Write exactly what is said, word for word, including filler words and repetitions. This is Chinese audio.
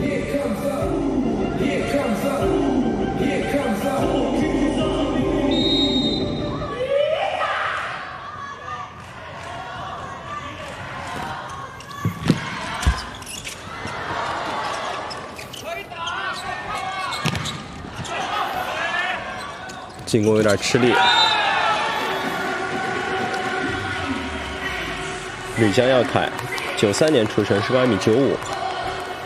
进攻有点吃力，吕江耀凯，九三年出生，身高一米九五。